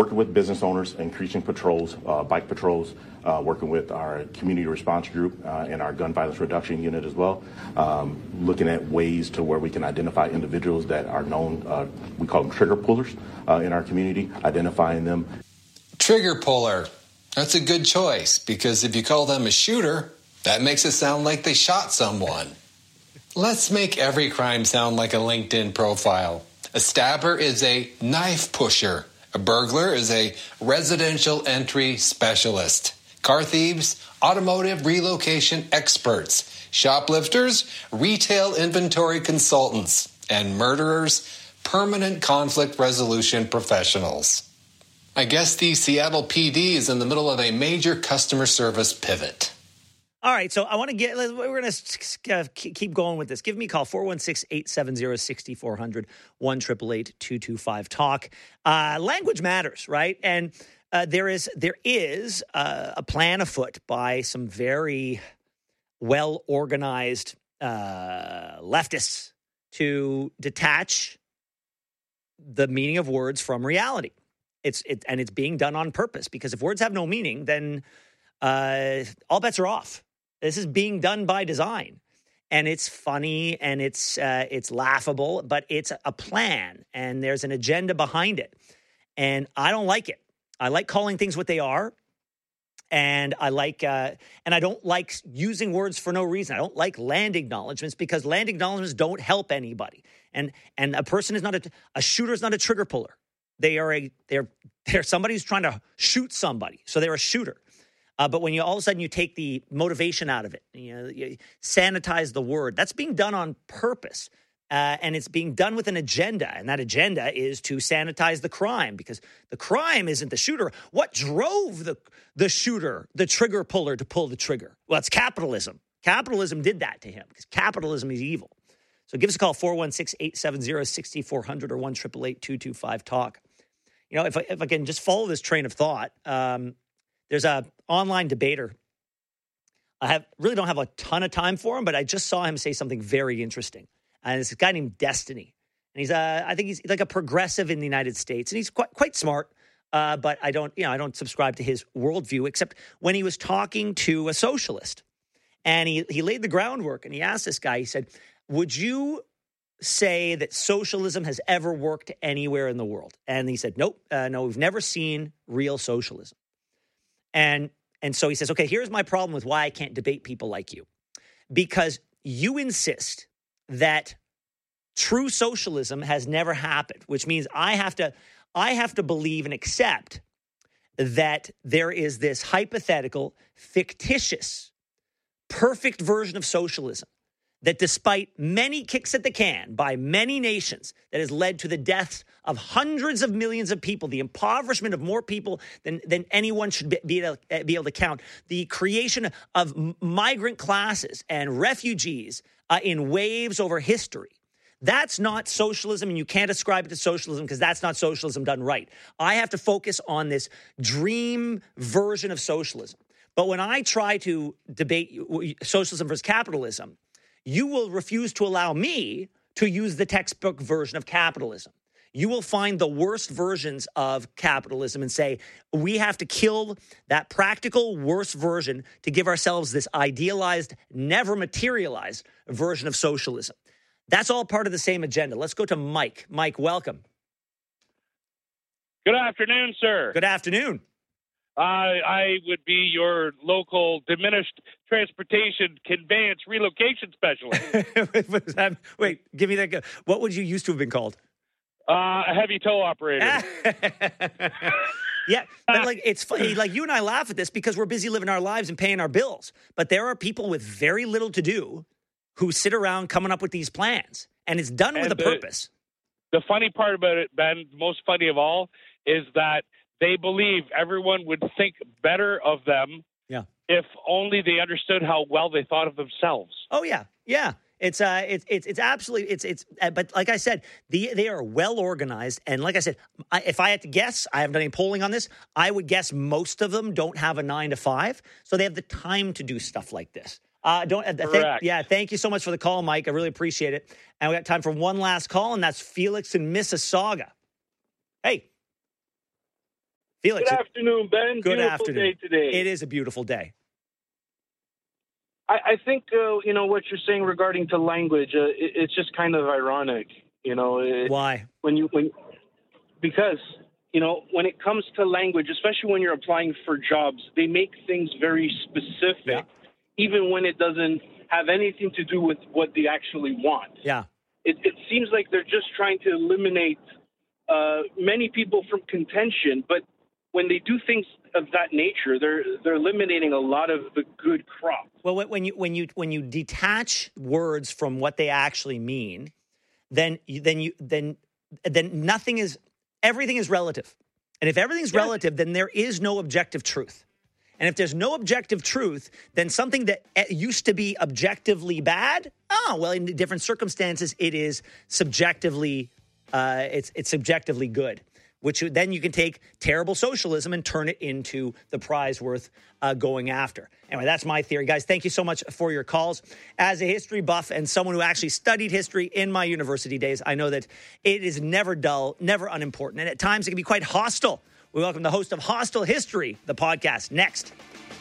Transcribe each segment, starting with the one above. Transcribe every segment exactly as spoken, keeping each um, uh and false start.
working with business owners, increasing patrols, uh, bike patrols, uh, working with our community response group uh, and our gun violence reduction unit as well, um, looking at ways to where we can identify individuals that are known, uh, we call them trigger pullers uh, in our community, identifying them. Trigger puller. That's a good choice, because if you call them a shooter, that makes it sound like they shot someone. Let's make every crime sound like a LinkedIn profile. A stabber is a knife pusher. A burglar is a residential entry specialist. Car thieves, automotive relocation experts. Shoplifters, retail inventory consultants. And murderers, permanent conflict resolution professionals. I guess the Seattle P D is in the middle of a major customer service pivot. All right, so I want to get, we're going to keep going with this. Give me a call, four one six, eight seven zero, six four zero zero, one eight eight eight, two two five, talk. Uh, language matters, right? And uh, there is there is uh, a plan afoot by some very well-organized uh, leftists to detach the meaning of words from reality. It's it, and it's being done on purpose, because if words have no meaning, then uh, all bets are off. This is being done by design, and it's funny and it's uh, it's laughable, but it's a plan, and there's an agenda behind it, and I don't like it. I like calling things what they are, and I like uh, and I don't like using words for no reason. I don't like land acknowledgments, because land acknowledgments don't help anybody, and and a person is not a a shooter is not a trigger puller. They are a they're they're somebody who's trying to shoot somebody, so they're a shooter. Uh, but when you all of a sudden you take the motivation out of it, you know, you sanitize the word, that's being done on purpose. Uh, and it's being done with an agenda. And that agenda is to sanitize the crime, because the crime isn't the shooter. What drove the, the shooter, the trigger puller, to pull the trigger? Well, it's capitalism. Capitalism did that to him, because capitalism is evil. So give us a call, four one six, eight seven zero, six four zero zero or one eight eight eight, two two five, talk. You know, if I, if I can just follow this train of thought, um, there's a online debater. I have really don't have a ton of time for him, but I just saw him say something very interesting. And it's a guy named Destiny. And he's, uh, I think he's like a progressive in the United States. And he's quite quite smart, uh, but I don't, you know, I don't subscribe to his worldview, except when he was talking to a socialist. And he, he laid the groundwork, and he asked this guy, he said, would you say that socialism has ever worked anywhere in the world? And he said, nope, uh, no, we've never seen real socialism. And and so he says, okay, here's my problem with why I can't debate people like you. Because you insist that true socialism has never happened, which means I have to I have to believe and accept that there is this hypothetical, fictitious, perfect version of socialism that, despite many kicks at the can by many nations, that has led to the deaths of hundreds of millions of people, the impoverishment of more people than, than anyone should be, be, able, be able to count, the creation of migrant classes and refugees uh, in waves over history. That's not socialism, and you can't ascribe it to socialism, because that's not socialism done right. I have to focus on this dream version of socialism. But when I try to debate socialism versus capitalism, you will refuse to allow me to use the textbook version of capitalism. You will find the worst versions of capitalism and say, we have to kill that practical worst version to give ourselves this idealized, never materialized version of socialism. That's all part of the same agenda. Let's go to Mike. Mike, welcome. Good afternoon, sir. Good afternoon. Uh, I would be your local diminished transportation conveyance relocation specialist. Wait, give me that. What would you used to have been called? Uh, a heavy tow operator. Yeah, but like it's funny. Like you and I laugh at this because we're busy living our lives and paying our bills. But there are people with very little to do who sit around coming up with these plans, and it's done and with a the, purpose. The funny part about it, Ben, most funny of all, is that they believe everyone would think better of them yeah. if only they understood how well they thought of themselves. Oh yeah, yeah. It's uh, it's it's it's absolutely it's it's. Uh, but like I said, the they are well organized, and like I said, I, if I had to guess, I haven't done any polling on this. I would guess most of them don't have a nine to five, so they have the time to do stuff like this. Uh, don't uh, thank, yeah. Thank you so much for the call, Mike. I really appreciate it. And we got time for one last call, and that's Felix in Mississauga. Hey. Felix. Good afternoon, Ben. Good beautiful afternoon. day today. It is a beautiful day. I, I think, uh, you know, what you're saying regarding to language, uh, it, it's just kind of ironic, you know. It, Why? When you, when, because, you know, when it comes to language, especially when you're applying for jobs, they make things very specific, Yeah. even when it doesn't have anything to do with what they actually want. Yeah. It, it seems like they're just trying to eliminate uh, many people from contention, but when they do things of that nature, they're they're eliminating a lot of the good crop. Well, when you when you when you detach words from what they actually mean, then you, then you then then nothing is everything is relative. And if everything's Yes. relative, then there is no objective truth. And if there's no objective truth, then something that used to be objectively bad, oh well, in different circumstances, it is subjectively uh, it's it's subjectively good. Which then you can take terrible socialism and turn it into the prize worth uh, going after. Anyway, that's my theory. Guys, thank you so much for your calls. As a history buff and someone who actually studied history in my university days, I know that it is never dull, never unimportant, and at times it can be quite hostile. We welcome the host of Hostile History, the podcast, next.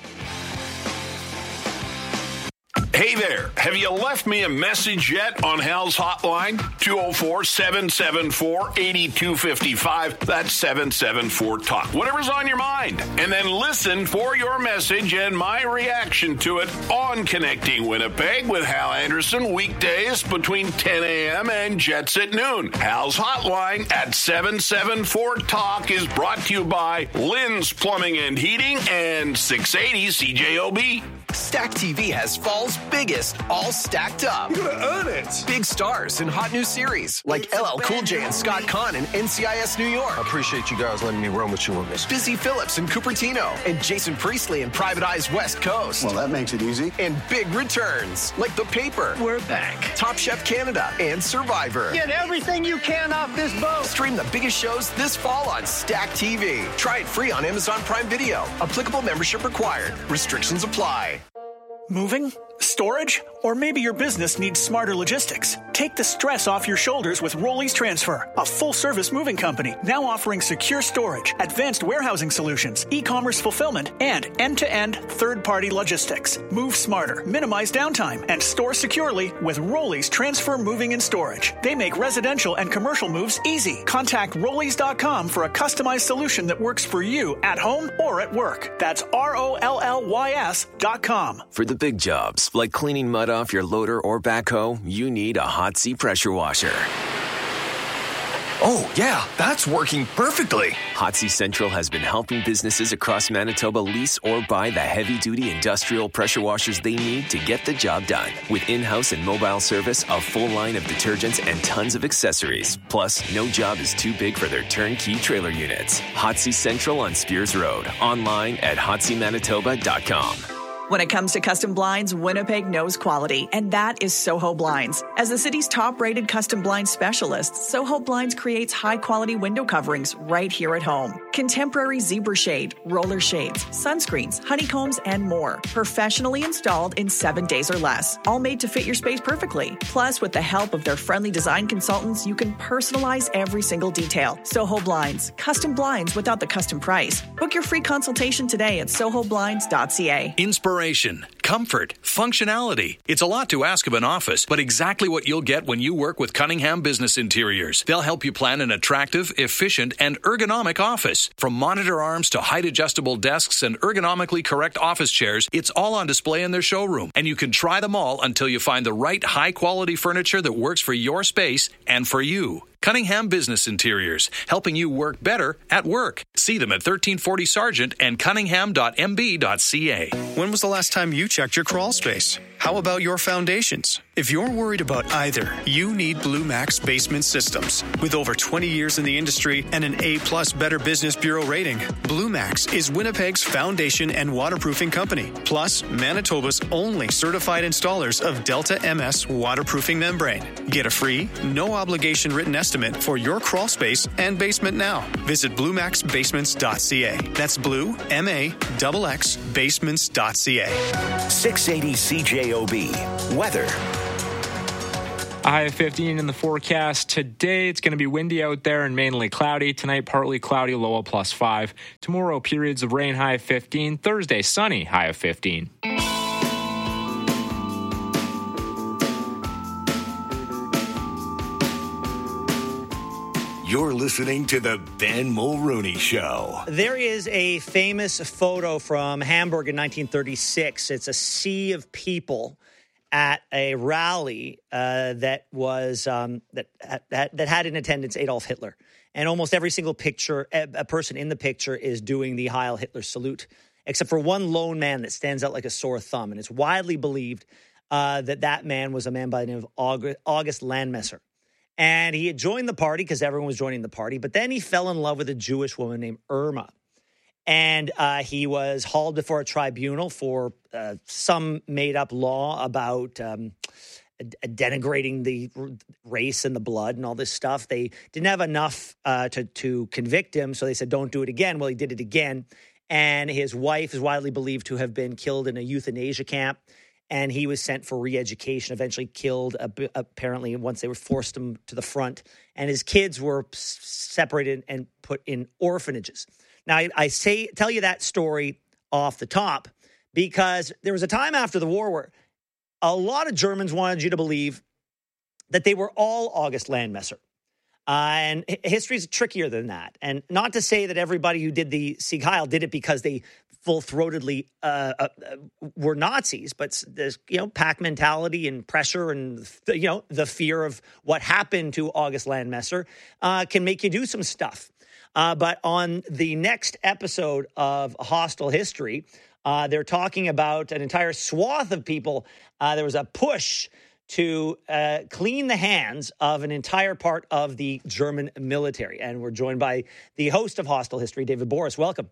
Hey there, have you left me a message yet on Hal's hotline? two oh four, seven seven four, eight two five five. That's seven seven four talk. Whatever's on your mind. And then listen for your message and my reaction to it on Connecting Winnipeg with Hal Anderson, weekdays between ten a.m. and Jets at noon. Hal's hotline at seven seven four talk is brought to you by Lynn's Plumbing and Heating and six eighty C J O B. Stack T V has fall's biggest, all stacked up. You're gonna earn it. Big stars in hot new series like L L Cool J and Scott Conn in N C I S New York. I appreciate you guys letting me run with you on this. Busy Phillips in Cupertino and Jason Priestley in Private Eye's West Coast. Well, that makes it easy. And big returns like The Paper. We're back. Top Chef Canada and Survivor. Get everything you can off this boat. Stream the biggest shows this fall on Stack T V. Try it free on Amazon Prime Video. Applicable membership required. Restrictions apply. Moving? Storage? Or maybe your business needs smarter logistics. Take the stress off your shoulders with Rollies Transfer, a full-service moving company now offering secure storage, advanced warehousing solutions, e-commerce fulfillment, and end-to-end third-party logistics. Move smarter, minimize downtime, and store securely with Rollies Transfer Moving and Storage. They make residential and commercial moves easy. Contact Rollies dot com for a customized solution that works for you at home or at work. That's R O L L Y S dot com. For the big jobs, like cleaning mud off your loader or backhoe, you need a Hot Sea pressure washer. Oh, yeah, that's working perfectly. Hot Sea Central has been helping businesses across Manitoba lease or buy the heavy-duty industrial pressure washers they need to get the job done. With in-house and mobile service, a full line of detergents, and tons of accessories. Plus, no job is too big for their turnkey trailer units. Hot Sea Central on Spears Road. Online at hot sea manitoba dot com. When it comes to custom blinds, Winnipeg knows quality, and that is Soho Blinds. As the city's top-rated custom blind specialist, Soho Blinds creates high-quality window coverings right here at home. Contemporary zebra shade, roller shades, sunscreens, honeycombs, and more. Professionally installed in seven days or less. All made to fit your space perfectly. Plus, with the help of their friendly design consultants, you can personalize every single detail. Soho Blinds. Custom blinds without the custom price. Book your free consultation today at soho blinds dot c a. Inspiration, comfort, functionality. It's a lot to ask of an office, but exactly what you'll get when you work with Cunningham Business Interiors. They'll help you plan an attractive, efficient, and ergonomic office. From monitor arms to height-adjustable desks and ergonomically correct office chairs, it's all on display in their showroom. And you can try them all until you find the right high-quality furniture that works for your space and for you. Cunningham Business Interiors, helping you work better at work. See them at thirteen forty Sargent and cunningham dot m b dot c a. When was the last time you checked your crawl space? How about your foundations? If you're worried about either, you need Blue Max Basement Systems. With over twenty years in the industry and an A-plus Better Business Bureau rating, Blue Max is Winnipeg's foundation and waterproofing company, plus Manitoba's only certified installers of Delta M S waterproofing membrane. Get a free, no-obligation written estimate for your crawl space and basement now. Visit blue max basements dot c a. That's blue, M A X X, basements dot c a. six eighty C J O B. Weather. A high of fifteen in the forecast today. It's going to be windy out there and mainly cloudy. Tonight, partly cloudy, low of plus five. Tomorrow, periods of rain, high of fifteen. Thursday, sunny, high of fifteen. You're listening to the Ben Mulrooney Show. There is a famous photo from Hamburg in nineteen thirty-six. It's a sea of people at a rally uh, that was um, that, that that had in attendance Adolf Hitler, and almost every single picture, a, a person in the picture is doing the Heil Hitler salute, except for one lone man that stands out like a sore thumb, and it's widely believed uh, that that man was a man by the name of August, August Landmesser. And he had joined the party because everyone was joining the party. But then he fell in love with a Jewish woman named Irma. And uh, he was hauled before a tribunal for uh, some made-up law about um, denigrating the race and the blood and all this stuff. They didn't have enough uh, to, to convict him, so they said, don't do it again. Well, he did it again. And his wife is widely believed to have been killed in a euthanasia camp. And he was sent for re-education, eventually killed, uh, apparently, once they were forced him to the front. And his kids were separated and put in orphanages. Now, I, I say tell you that story off the top because there was a time after the war where a lot of Germans wanted you to believe that they were all August Landmesser. Uh, and history is trickier than that. And not to say that everybody who did the Sieg Heil did it because they full-throatedly uh, uh, were Nazis, but there's, you know, pack mentality and pressure and, you know, the fear of what happened to August Landmesser uh, can make you do some stuff. Uh, but on the next episode of Hostile History, uh, they're talking about an entire swath of people. Uh, there was a push to uh, clean the hands of an entire part of the German military. And we're joined by the host of Hostile History, David Boris. Welcome.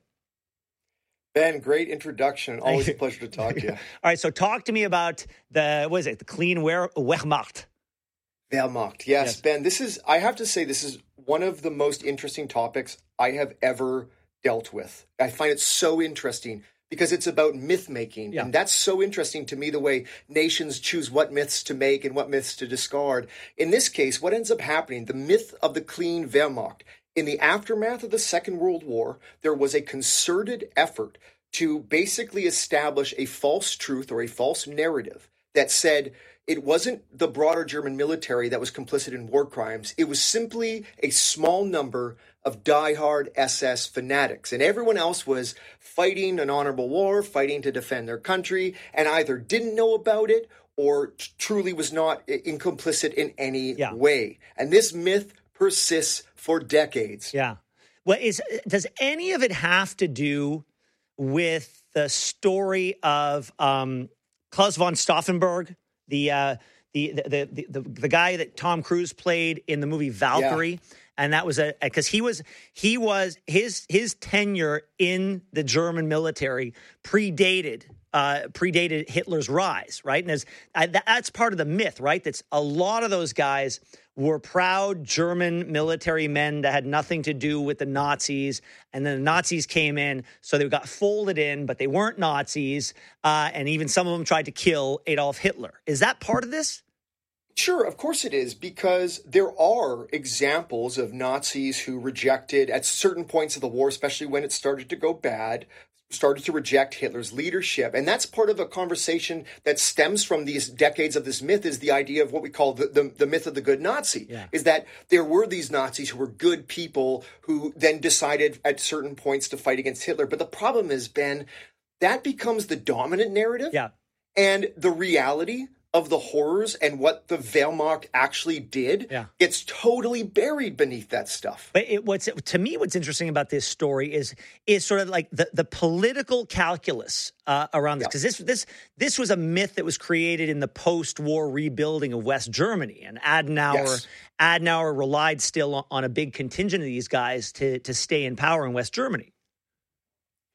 Ben, great introduction. Always a pleasure to talk to you. All right, so talk to me about the, what is it, the clean Wehrmacht. Wehrmacht, yes, yes. Ben, this is, I have to say, this is one of the most interesting topics I have ever dealt with. I find it so interesting because it's about myth making. Yeah. And that's so interesting to me, the way nations choose what myths to make and what myths to discard. In this case, what ends up happening, the myth of the clean Wehrmacht. In the aftermath of the Second World War, there was a concerted effort to basically establish a false truth or a false narrative that said it wasn't the broader German military that was complicit in war crimes. It was simply a small number of diehard S S fanatics. And everyone else was fighting an honorable war, fighting to defend their country, and either didn't know about it or t- truly was not complicit in any yeah. way. And this myth persists for decades. Yeah. Well, is does any of it have to do with the story of um, Klaus von Stauffenberg, the, uh, the, the the the the guy that Tom Cruise played in the movie Valkyrie? Yeah. And that was a because he was he was his his tenure in the German military predated uh, predated Hitler's rise, right? And as I, that's part of the myth, right? That's a lot of those guys were proud German military men that had nothing to do with the Nazis. And then the Nazis came in, so they got folded in, but they weren't Nazis. Uh, and even some of them tried to kill Adolf Hitler. Is that part of this? Sure, of course it is, because there are examples of Nazis who rejected, at certain points of the war, especially when it started to go bad, started to reject Hitler's leadership. And that's part of a conversation that stems from these decades of this myth, is the idea of what we call the, the, the myth of the good Nazi, yeah. is that there were these Nazis who were good people who then decided at certain points to fight against Hitler. But the problem is, Ben, that becomes the dominant narrative. Yeah. And the reality of the horrors and what the Wehrmacht actually did yeah. gets totally buried beneath that stuff. But it, what's to me, what's interesting about this story is is sort of like the, the political calculus uh, around this, because yeah. this this this was a myth that was created in the post-war rebuilding of West Germany, and Adenauer yes. Adenauer relied still on a big contingent of these guys to to stay in power in West Germany.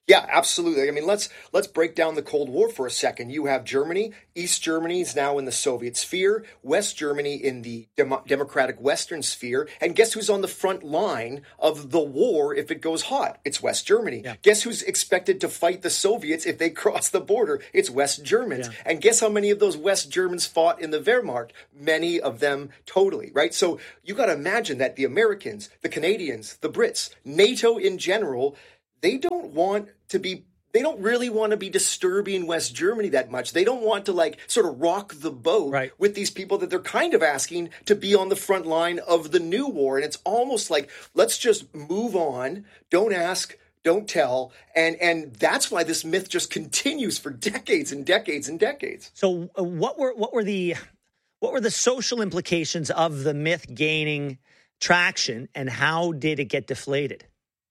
Yeah, absolutely. I mean, let's let's break down the Cold War for a second. You have Germany. East Germany is now in the Soviet sphere. West Germany in the Dem- democratic Western sphere. And guess who's on the front line of the war if it goes hot? It's West Germany. Yeah. Guess who's expected to fight the Soviets if they cross the border? It's West Germans. Yeah. And guess how many of those West Germans fought in the Wehrmacht? Many of them totally, right? So you got to imagine that the Americans, the Canadians, the Brits, NATO in general, they don't want to be, they don't really want to be disturbing West Germany that much. They don't want to like sort of rock the boat right. with these people that they're kind of asking to be on the front line of the new war. And it's almost like, let's just move on. Don't ask, don't tell. And, and that's why this myth just continues for decades and decades and decades. So uh, what were, what were the, what were the social implications of the myth gaining traction, and how did it get deflated?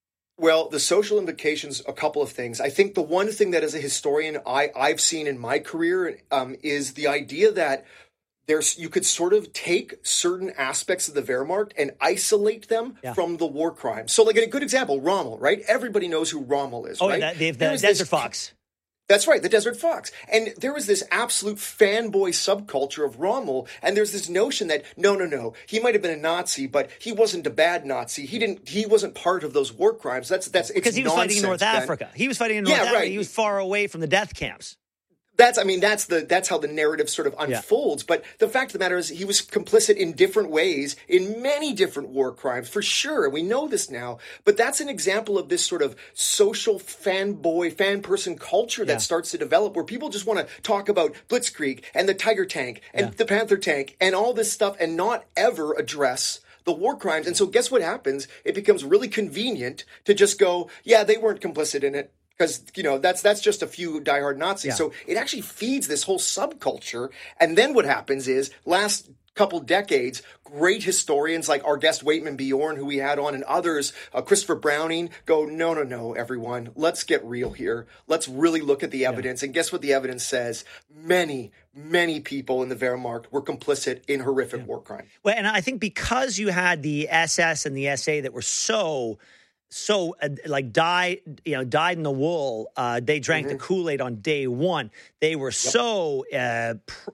Well, the social implications, a couple of things. I think the one thing that as a historian I, I've seen in my career um, is the idea that there's you could sort of take certain aspects of the Wehrmacht and isolate them yeah. from the war crimes. So like a good example, Rommel, right? Everybody knows who Rommel is, oh, right? Oh, the, the Desert this, Fox. That's right, the Desert Fox. And there was this absolute fanboy subculture of Rommel, and there's this notion that, no, no, no, he might have been a Nazi, but he wasn't a bad Nazi. He didn't. He wasn't part of those war crimes. That's that's it's because he was fighting in North then. Africa. He was fighting in North yeah, Africa. Right. He was far away from the death camps. That's, I mean, that's the that's how the narrative sort of unfolds. Yeah. But the fact of the matter is he was complicit in different ways in many different war crimes, for sure. And we know this now. But that's an example of this sort of social fanboy, fan person culture that yeah. starts to develop where people just want to talk about Blitzkrieg and the Tiger tank and yeah. the Panther tank and all this stuff and not ever address the war crimes. And so guess what happens? It becomes really convenient to just go, yeah, they weren't complicit in it. Because, you know, that's that's just a few diehard Nazis. Yeah. So it actually feeds this whole subculture. And then what happens is, last couple decades, great historians like our guest Waitman Bjorn, who we had on, and others, uh, Christopher Browning, go, no, no, no, everyone, let's get real here. Let's really look at the evidence. Yeah. And guess what the evidence says? Many, many people in the Wehrmacht were complicit in horrific yeah. war crimes. Well, and I think because you had the S S and the S A that were so... So, uh, like, died, you know, died in the wool. Uh, they drank mm-hmm. the Kool-Aid on day one. They were yep. so uh, pr-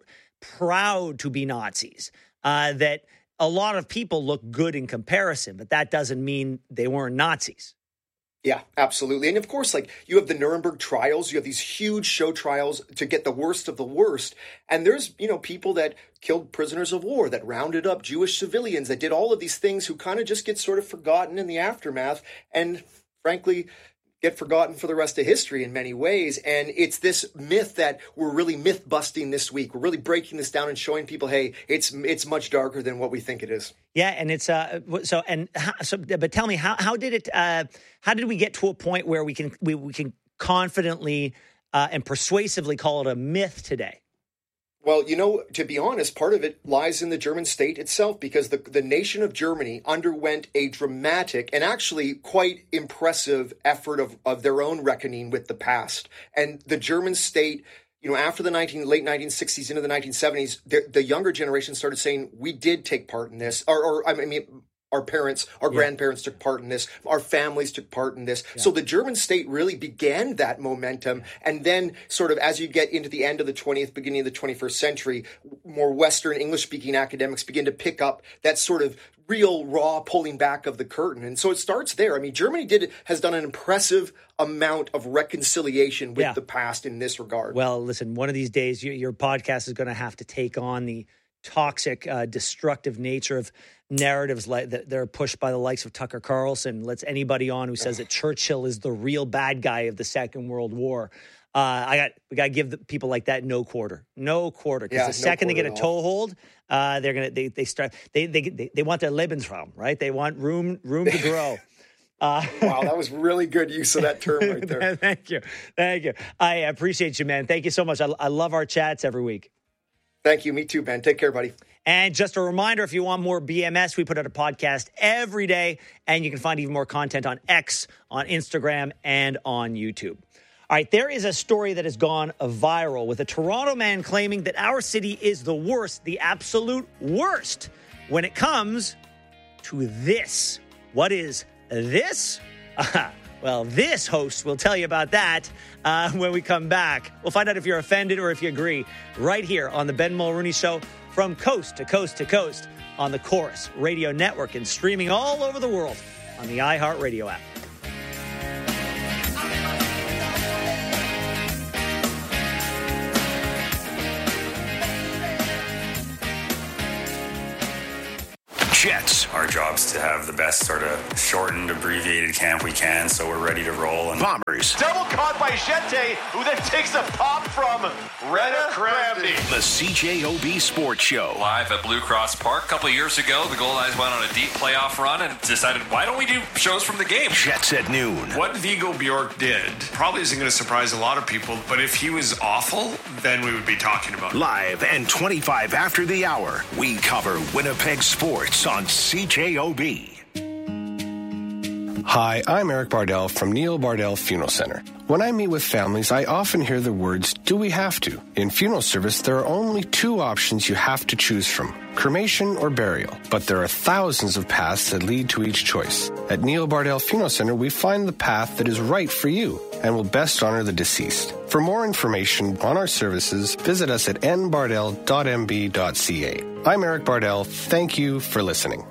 proud to be Nazis uh, that a lot of people look good in comparison, but that doesn't mean they weren't Nazis. Yeah, absolutely. And of course, like, you have the Nuremberg trials, you have these huge show trials to get the worst of the worst. And there's, you know, people that killed prisoners of war, that rounded up Jewish civilians, that did all of these things who kind of just get sort of forgotten in the aftermath and, frankly, get forgotten for the rest of history in many ways. And it's this myth that we're really myth busting this week. We're really breaking this down and showing people, hey, it's it's much darker than what we think it is. Yeah, and it's uh so and how, so but tell me how how did it uh how did we get to a point where we can we, we can confidently uh, and persuasively call it a myth today? Well, you know, to be honest, part of it lies in the German state itself, because the, the nation of Germany underwent a dramatic and actually quite impressive effort of, of their own reckoning with the past. And the German state, you know, after the nineteen, late nineteen sixties into the nineteen seventies, the, the younger generation started saying, we did take part in this, or, or I mean, our parents, our yeah. grandparents took part in this. Our families took part in this. Yeah. So the German state really began that momentum. And then sort of as you get into the end of the twentieth, beginning of the twenty-first century, more Western English-speaking academics begin to pick up that sort of real raw pulling back of the curtain. And so it starts there. I mean, Germany did has done an impressive amount of reconciliation with yeah. the past in this regard. Well, listen, one of these days, your, your podcast is going to have to take on the toxic, uh, destructive nature of narratives like that they're pushed by the likes of Tucker Carlson. Lets anybody on who says that Churchill is the real bad guy of the Second World War. Uh, I got we got to give the people like that no quarter, no quarter. Because yeah, the second no they get a toehold, uh, they're gonna they they start they they they, they want their Lebensraum, right? They want room room to grow. Uh, wow, that was really good use of that term right there. Thank you, thank you. I appreciate you, man. Thank you so much. I, I love our chats every week. Thank you. Me too, Ben. Take care, buddy. And just a reminder, if you want more B M S, we put out a podcast every day, and you can find even more content on X, on Instagram, and on YouTube. All right, there is a story that has gone viral with a Toronto man claiming that our city is the worst, the absolute worst, when it comes to this. What is this? Well, this host will tell you about that uh, when we come back. We'll find out if you're offended or if you agree right here on the Ben Mulroney Show from coast to coast to coast on the Chorus Radio Network and streaming all over the world on the iHeartRadio app. Jets. Our job's to have the best sort of shortened, abbreviated camp we can, so we're ready to roll. And Bombers. Double caught by Jete, who then takes a pop from Rena Kramny. The C J O B Sports Show. Live at Blue Cross Park. A couple of years ago, the Gold Eyes went on a deep playoff run and decided, why don't we do shows from the game? Jets at noon. What Viggo Bjork did probably isn't going to surprise a lot of people, but if he was awful, then we would be talking about it. Live and twenty-five after the hour, we cover Winnipeg sports on C J O B. Hi, I'm Eric Bardell from Neil Bardell Funeral Center. When I meet with families, I often hear the words, do we have to? In funeral service, there are only two options you have to choose from, cremation or burial. But there are thousands of paths that lead to each choice. At Neil Bardell Funeral Center, we find the path that is right for you and will best honor the deceased. For more information on our services, visit us at n bardell dot m b dot c a. I'm Eric Bardell. Thank you for listening.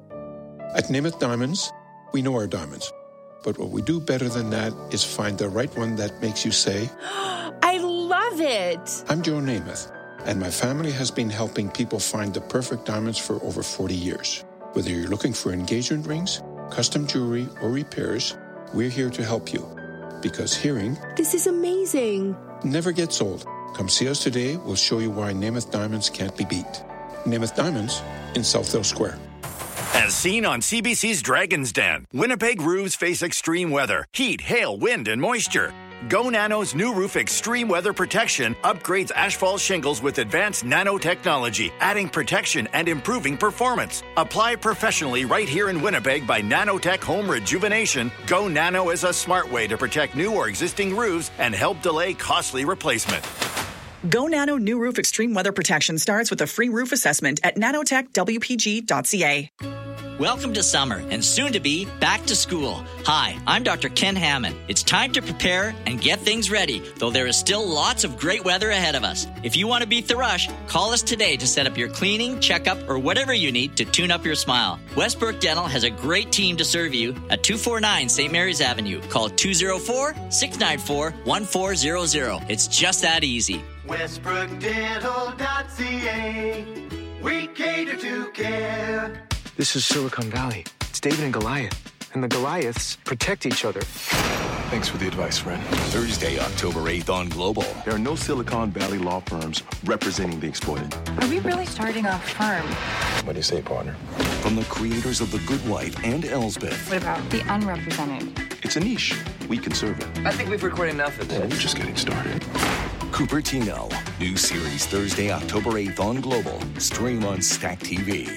At Namath Diamonds, we know our diamonds. But what we do better than that is find the right one that makes you say, I love it. I'm Joe Namath, and my family has been helping people find the perfect diamonds for over forty years. Whether you're looking for engagement rings, custom jewelry, or repairs, we're here to help you. Because hearing, this is amazing, never gets old. Come see us today. We'll show you why Namath Diamonds can't be beat. Namath Diamonds in Southdale Square. As seen on C B C's Dragon's Den, Winnipeg roofs face extreme weather, heat, hail, wind, and moisture. Go Nano's new roof extreme weather protection upgrades asphalt shingles with advanced nanotechnology, adding protection and improving performance. Apply professionally right here in Winnipeg by Nanotech Home Rejuvenation. Go Nano is a smart way to protect new or existing roofs and help delay costly replacement. Go Nano New Roof Extreme Weather Protection starts with a free roof assessment at nanotech w p g dot c a. Welcome to summer and soon to be back to school. Hi, I'm Doctor Ken Hammond. It's time to prepare and get things ready, though there is still lots of great weather ahead of us. If you want to beat the rush, call us today to set up your cleaning, checkup, or whatever you need to tune up your smile. Westbrook Dental has a great team to serve you at two forty-nine Saint Mary's Avenue. Call two oh four, six nine four, one four zero zero. It's just that easy. westbrook dental dot c a. We cater to care. This is Silicon Valley. It's David and Goliath. And the Goliaths protect each other. Thanks for the advice, friend. Thursday, October eighth on Global. There are no Silicon Valley law firms representing the exploited. Are we really starting a firm? What do you say, partner? From the creators of The Good Wife and Elsbeth. What about the unrepresented? It's a niche. We can serve it. I think we've recorded enough of this. Yeah, we're just getting started. Cupertino. New series Thursday, October eighth on Global. Stream on Stack T V.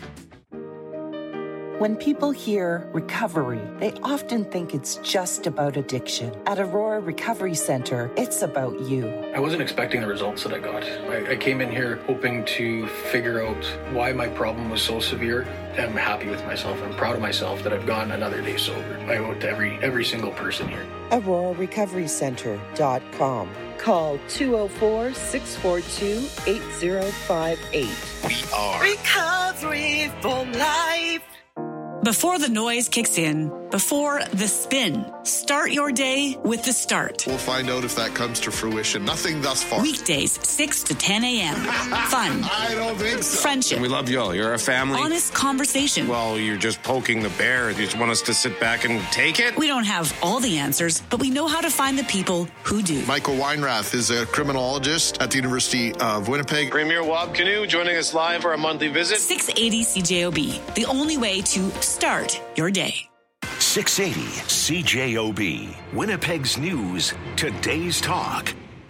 When people hear recovery, they often think it's just about addiction. At Aurora Recovery Center, it's about you. I wasn't expecting the results that I got. I, I came in here hoping to figure out why my problem was so severe. I'm happy with myself. I'm proud of myself that I've gone another day sober. I owe it to every, every single person here. Aurora Recovery Center dot com. Call two oh four, six four two, eight oh five eight. We are Recovery for Life. Before the noise kicks in, before the spin, start your day with The Start. We'll find out if that comes to fruition. Nothing thus far. Weekdays, six to ten a.m. Fun. I don't think so. Friendship. We love y'all. You're a family. Honest conversation. Well, you're just poking the bear. You just want us to sit back and take it? We don't have all the answers, but we know how to find the people who do. Michael Weinrath is a criminologist at the University of Winnipeg. Premier Wab Canoe joining us live for a monthly visit. six eighty C J O B, the only way to start your day. six eighty C J O B. Winnipeg's news, today's talk.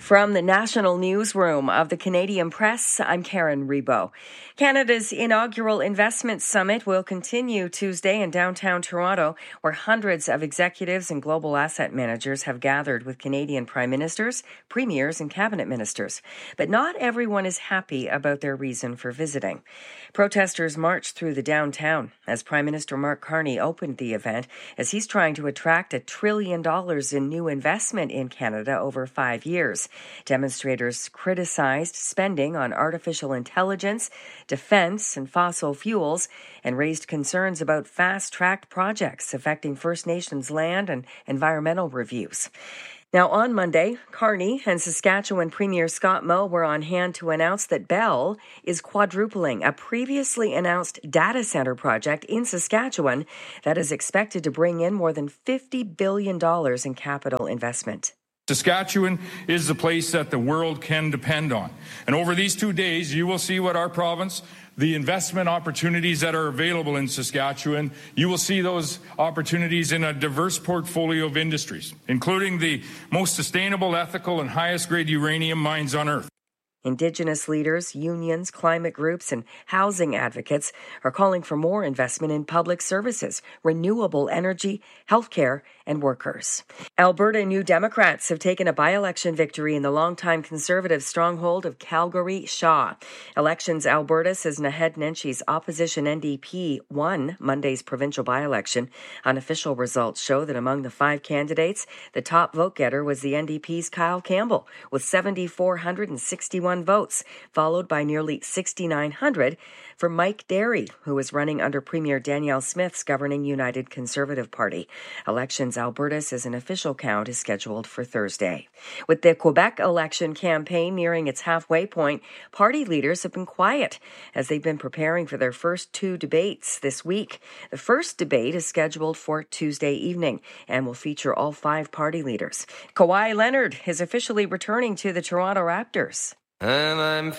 From the National Newsroom of the Canadian Press, I'm Karen Rebo. Canada's inaugural investment summit will continue Tuesday in downtown Toronto, where hundreds of executives and global asset managers have gathered with Canadian prime ministers, premiers, and cabinet ministers. But not everyone is happy about their reason for visiting. Protesters marched through the downtown as Prime Minister Mark Carney opened the event as he's trying to attract a trillion dollars in new investment in Canada over five years. Demonstrators criticized spending on artificial intelligence, defense, and fossil fuels, and raised concerns about fast-tracked projects affecting First Nations land and environmental reviews. Now, on Monday, Carney and Saskatchewan Premier Scott Moe were on hand to announce that Bell is quadrupling a previously announced data center project in Saskatchewan that is expected to bring in more than fifty billion dollars in capital investment. Saskatchewan is the place that the world can depend on. And over these two days, you will see what our province, the investment opportunities that are available in Saskatchewan, you will see those opportunities in a diverse portfolio of industries, including the most sustainable, ethical, and highest-grade uranium mines on Earth. Indigenous leaders, unions, climate groups, and housing advocates are calling for more investment in public services, renewable energy, healthcare, and workers. Alberta New Democrats have taken a by-election victory in the longtime Conservative stronghold of Calgary-Shaw. Elections Alberta says Naheed Nenshi's opposition N D P won Monday's provincial by-election. Unofficial results show that among the five candidates, the top vote-getter was the N D P's Kyle Campbell, with seven thousand four hundred sixty-one votes, followed by nearly six thousand nine hundred for Mike Derry, who is running under Premier Danielle Smith's governing United Conservative Party. Elections Alberta says an official count is scheduled for Thursday. With the Quebec election campaign nearing its halfway point, party leaders have been quiet as they've been preparing for their first two debates this week. The first debate is scheduled for Tuesday evening and will feature all five party leaders. Kawhi Leonard is officially returning to the Toronto Raptors. And I'm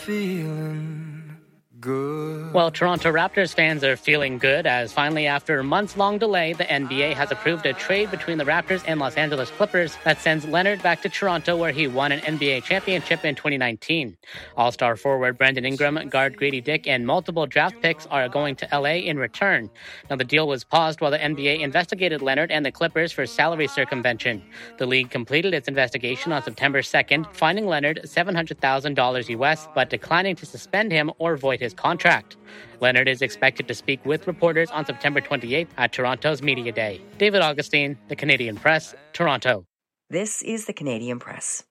feeling good. Well, Toronto Raptors fans are feeling good as finally, after a months-long delay, the N B A has approved a trade between the Raptors and Los Angeles Clippers that sends Leonard back to Toronto, where he won an N B A championship in twenty nineteen. All-star forward Brandon Ingram, guard Grady Dick, and multiple draft picks are going to L A in return. Now, the deal was paused while the N B A investigated Leonard and the Clippers for salary circumvention. The league completed its investigation on September second, fining Leonard seven hundred thousand dollars U S, but declining to suspend him or void his contract. Leonard is expected to speak with reporters on September twenty-eighth at Toronto's Media Day. David Augustine, The Canadian Press, Toronto. This is The Canadian Press.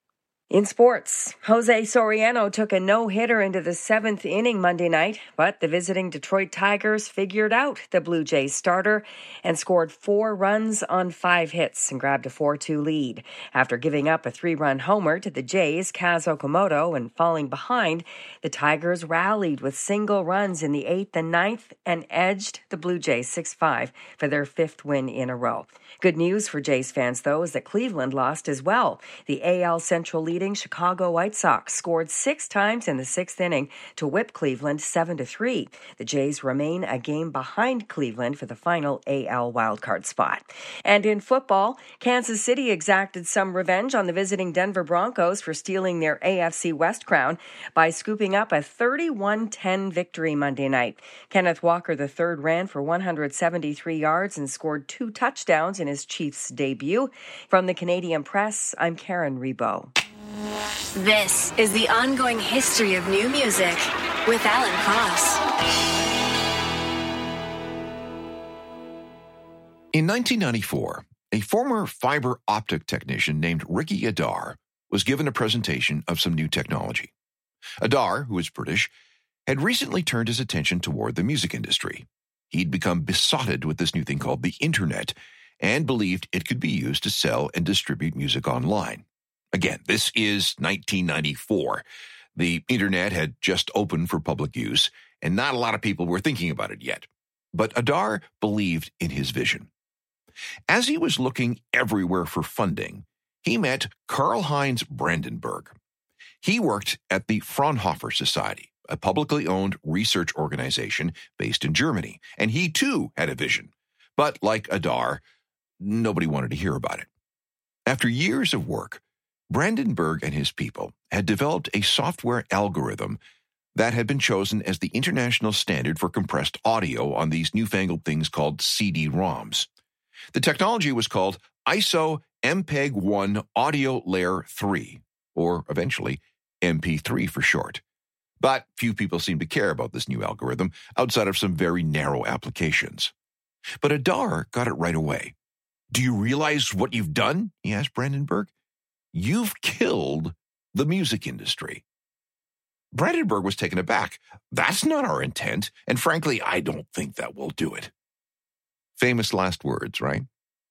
In sports, Jose Soriano took a no-hitter into the seventh inning Monday night, but the visiting Detroit Tigers figured out the Blue Jays starter and scored four runs on five hits and grabbed a four two lead. After giving up a three-run homer to the Jays' Kaz Okamoto and falling behind, the Tigers rallied with single runs in the eighth and ninth and edged the Blue Jays six five for their fifth win in a row. Good news for Jays fans, though, is that Cleveland lost as well. The A L Central lead Chicago White Sox scored six times in the sixth inning to whip Cleveland seven to three. The Jays remain a game behind Cleveland for the final A L wildcard spot. And in football, Kansas City exacted some revenge on the visiting Denver Broncos for stealing their A F C West crown by scooping up a thirty-one ten victory Monday night. Kenneth Walker the third ran for one hundred seventy-three yards and scored two touchdowns in his Chiefs debut. From the Canadian Press, I'm Karen Rebo. This is the ongoing history of new music with Alan Cross. In nineteen ninety-four, a former fiber optic technician named Ricky Adar was given a presentation of some new technology. Adar, who is British, had recently turned his attention toward the music industry. He'd become besotted with this new thing called the Internet and believed it could be used to sell and distribute music online. Again, this is nineteen ninety-four. The Internet had just opened for public use, and not a lot of people were thinking about it yet. But Adar believed in his vision. As he was looking everywhere for funding, he met Karl-Heinz Brandenburg. He worked at the Fraunhofer Society, a publicly owned research organization based in Germany, and he too had a vision. But like Adar, nobody wanted to hear about it. After years of work, Brandenburg and his people had developed a software algorithm that had been chosen as the international standard for compressed audio on these newfangled things called C D ROMs. The technology was called I S O M P E G one Audio Layer three, or eventually M P three for short. But few people seem to care about this new algorithm outside of some very narrow applications. But Adar got it right away. Do you realize what you've done? He asked Brandenburg. You've killed the music industry. Brandenburg was taken aback. That's not our intent, and frankly, I don't think that will do it. Famous last words, right?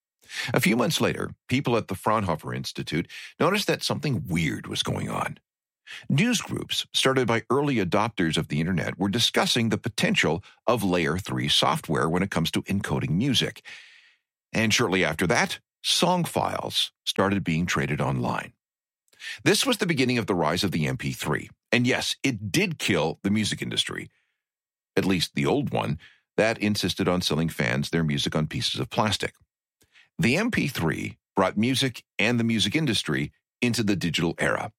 A few months later, people at the Fraunhofer Institute noticed that something weird was going on. News groups, started by early adopters of the internet, were discussing the potential of Layer three software when it comes to encoding music. And shortly after that, song files started being traded online. This was the beginning of the rise of the M P three. And yes, it did kill the music industry. At least the old one that insisted on selling fans their music on pieces of plastic. The M P three brought music and the music industry into the digital era.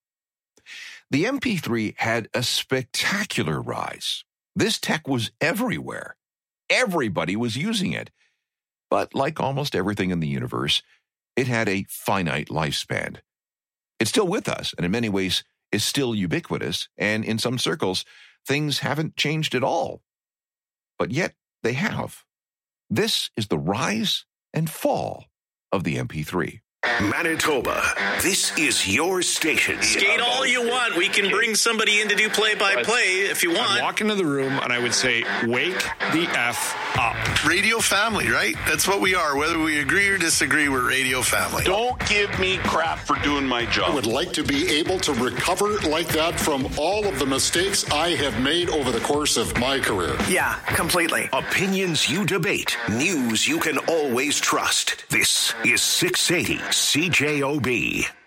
The M P three had a spectacular rise. This tech was everywhere. Everybody was using it. But like almost everything in the universe, it had a finite lifespan. It's still with us, and in many ways is still ubiquitous, and in some circles, things haven't changed at all. But yet, they have. This is the rise and fall of the M P three. Manitoba, this is your station. Skate all you want. We can bring somebody in to do play-by-play if you want. I'd walk into the room and I would say, wake the F up. Radio family, right? That's what we are. Whether we agree or disagree, we're radio family. Don't give me crap for doing my job. I would like to be able to recover like that from all of the mistakes I have made over the course of my career. Yeah, completely. Opinions you debate. News you can always trust. This is six eighty C J O B.